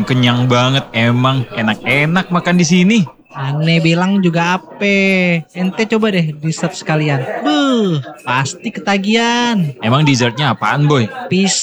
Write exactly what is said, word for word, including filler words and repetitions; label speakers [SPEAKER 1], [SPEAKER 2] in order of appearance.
[SPEAKER 1] kenyang banget. Emang enak-enak makan di sini.
[SPEAKER 2] Aneh bilang juga ape. Ente coba deh di serve sekalian. Buh, pasti ketagihan.
[SPEAKER 1] Emang dessertnya apaan, Boy?
[SPEAKER 2] Pisang.